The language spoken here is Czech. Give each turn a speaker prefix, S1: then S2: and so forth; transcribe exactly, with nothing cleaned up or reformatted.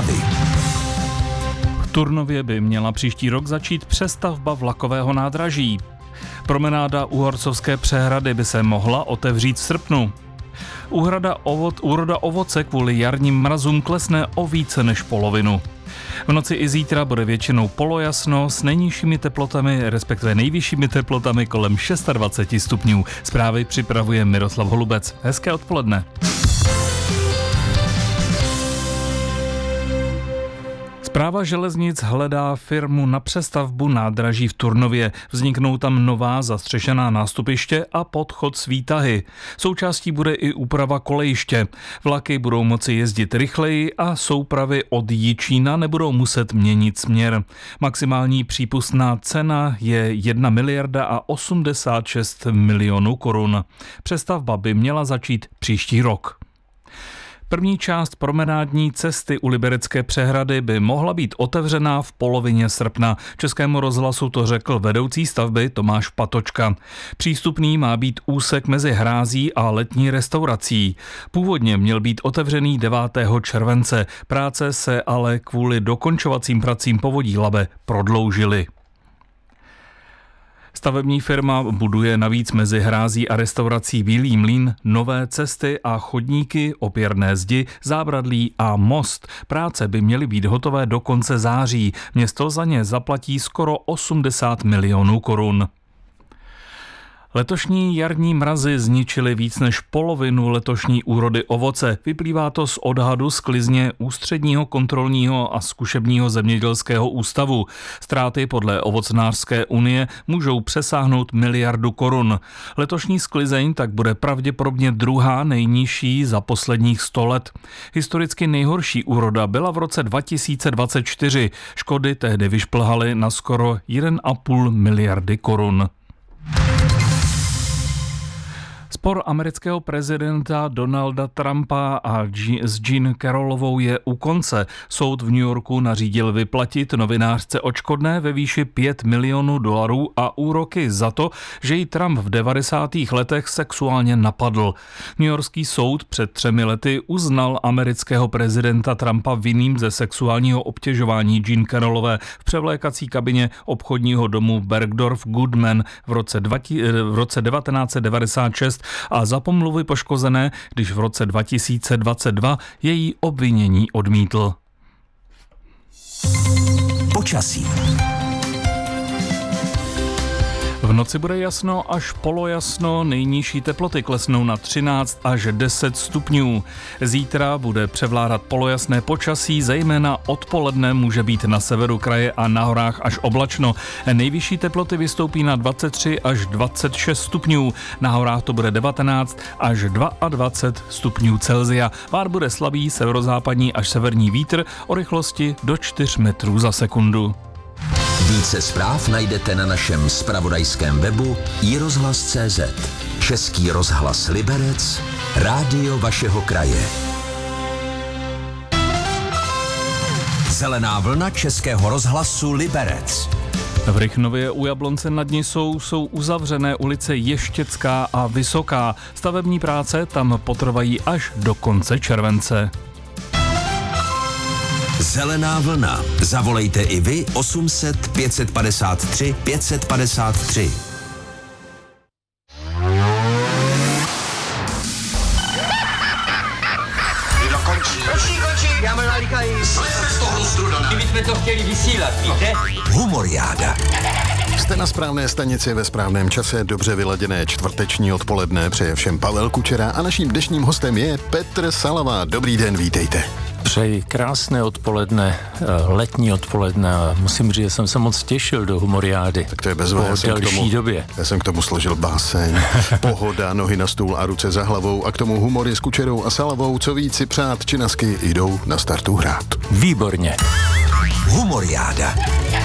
S1: Zprávy.
S2: V Turnově by měla příští rok začít přestavba vlakového nádraží. Promenáda u Horcovské přehrady by se mohla otevřít v srpnu. Úhrada ovod, úroda ovoce kvůli jarním mrazům klesne o více než polovinu. V noci i zítra bude většinou polojasno s nejnižšími teplotami, respektive nejvyššími teplotami kolem dvacet šest stupňů. Zprávy připravuje Miroslav Holubec. Hezké odpoledne. Správa železnic hledá firmu na přestavbu nádraží v Turnově. Vzniknou tam nová zastřešená nástupiště a podchod s výtahy. Součástí bude i úprava kolejiště. Vlaky budou moci jezdit rychleji a soupravy od Jičína nebudou muset měnit směr. Maximální přípustná cena je jedna miliarda a osmdesát šest milionů korun. Přestavba by měla začít příští rok. První část promenádní cesty u Liberecké přehrady by mohla být otevřená v polovině srpna. Českému rozhlasu to řekl vedoucí stavby Tomáš Patočka. Přístupný má být úsek mezi hrází a letní restaurací. Původně měl být otevřený devátého července. Práce se ale kvůli dokončovacím pracím povodí Labe prodloužily. Stavební firma buduje navíc mezi hrází a restaurací Bílý mlýn nové cesty a chodníky, opěrné zdi, zábradlí a most. Práce by měly být hotové do konce září. Město za ně zaplatí skoro osmdesát milionů korun. Letošní jarní mrazy zničily víc než polovinu letošní úrody ovoce. Vyplývá to z odhadu sklizně Ústředního kontrolního a zkušebního zemědělského ústavu. Ztráty podle Ovocnářské unie můžou přesáhnout miliardu korun. Letošní sklizeň tak bude pravděpodobně druhá nejnižší za posledních sto let. Historicky nejhorší úroda byla v roce dva tisíce dvacet čtyři. Škody tehdy vyšplhaly na skoro jedna a půl miliardy korun. Spor amerického prezidenta Donalda Trumpa a s Jean Carrollovou je u konce. Soud v New Yorku nařídil vyplatit novinářce odškodné ve výši pět milionů dolarů a úroky za to, že ji Trump v devadesátých letech sexuálně napadl. Newyorský soud před třemi lety uznal amerického prezidenta Trumpa vinným ze sexuálního obtěžování Jean Carrollové v převlékací kabině obchodního domu Bergdorf Goodman v roce, v roce devatenáct set devadesát šest a za pomluvy poškozené, když v roce dva tisíce dvacet dva její obvinění odmítl.
S1: Počasí.
S2: V noci bude jasno až polojasno, nejnižší teploty klesnou na třináct až deset stupňů. Zítra bude převládat polojasné počasí, zejména odpoledne může být na severu kraje a na horách až oblačno. Nejvyšší teploty vystoupí na dvacet tři až dvacet šest stupňů, na horách to bude devatenáct až dvacet dva stupňů Celsia. Vár bude slabý severozápadní až severní vítr o rychlosti do čtyř metrů za sekundu.
S1: Více zpráv najdete na našem zpravodajském webu i rozhlas tečka cé zet. Český rozhlas Liberec, rádio vašeho kraje. Zelená vlna Českého rozhlasu Liberec.
S2: V Rychnově u Jablonce nad Nisou jsou uzavřené ulice Ještěcká a Vysoká. Stavební práce tam potrvají až do konce července.
S1: Zelená vlna. Zavolejte i vy osm set pět set padesát tři pět set padesát tři.
S3: Končí, končí, já mám nalíkají. Slezte z toho strudana.
S4: My jsme to chtěli vysílat, víte?
S1: Humoriáda.
S5: Jste na správné stanici ve správném čase, dobře vyladěné čtvrteční odpoledne, přeje všem Pavel Kučera a naším dnešním hostem je Petr Salava. Dobrý den, vítejte.
S6: Přeji krásné odpoledne, letní odpoledne a musím říct, že jsem se moc těšil do humoriády.
S5: Tak to je bezva.
S6: Po delší tomu, době.
S5: Já jsem k tomu složil báseň. Pohoda, nohy na stůl a ruce za hlavou a k tomu humory s Kučerou a Salavou, co víc si přát, činasky jdou na startu hrát.
S6: Výborně.
S1: Humoriáda.